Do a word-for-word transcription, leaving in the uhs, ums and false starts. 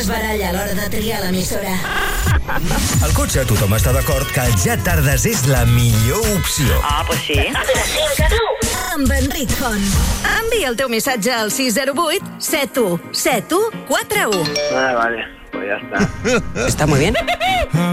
es baralla a l'hora de triar l'emissora. Al cotxe tothom està d'acord que Ja tardes és la millor opció. Ah, pues sí. De cinc a nou. Amb Enric Font. Envia el teu missatge al sis zero vuit set u set u quatre u. Ah, vale, pues ya está. Está muy bien.